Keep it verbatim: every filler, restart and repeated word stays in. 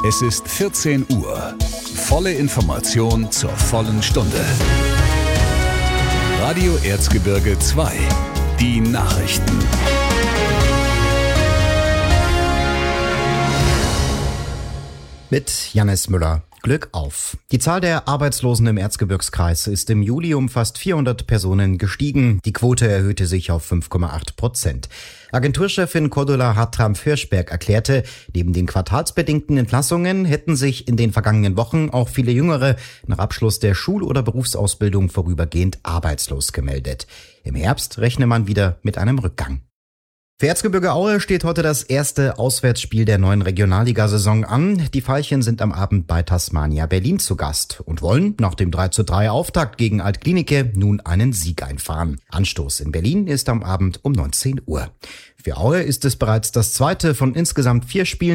Es ist vierzehn Uhr. Volle Information zur vollen Stunde. Radio Erzgebirge zwei. Die Nachrichten. Mit Jannis Müller. Glück auf. Die Zahl der Arbeitslosen im Erzgebirgskreis ist im Juli um fast vierhundert Personen gestiegen. Die Quote erhöhte sich auf fünf Komma acht Prozent. Agenturchefin Cordula Hartram-Fürschberg erklärte, neben den quartalsbedingten Entlassungen hätten sich in den vergangenen Wochen auch viele Jüngere nach Abschluss der Schul- oder Berufsausbildung vorübergehend arbeitslos gemeldet. Im Herbst rechne man wieder mit einem Rückgang. Für Erzgebirge Aue steht heute das erste Auswärtsspiel der neuen Regionalligasaison an. Die Veilchen sind am Abend bei Tasmania Berlin zu Gast und wollen nach dem drei zu drei Auftakt gegen Altklinike nun einen Sieg einfahren. Anstoß in Berlin ist am Abend um neunzehn Uhr. Für Aue ist es bereits das zweite von insgesamt vier Spielen